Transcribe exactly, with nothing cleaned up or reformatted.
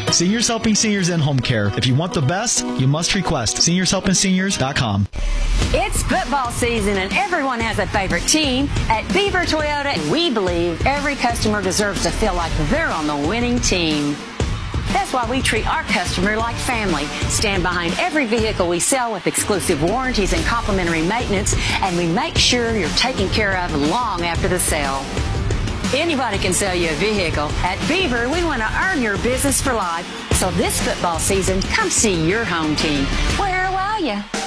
Seniors Helping Seniors in Home Care. If you want the best, you must request seniors helping seniors dot com. It's football season and everyone has a favorite team. At Beaver Toyota, we believe every customer deserves to feel like they're on the winning team. That's why we treat our customer like family, stand behind every vehicle we sell with exclusive warranties and complimentary maintenance, and we make sure you're taken care of long after the sale. Anybody can sell you a vehicle. At Beaver, we want to earn your business for life. So this football season, come see your home team. Where will you?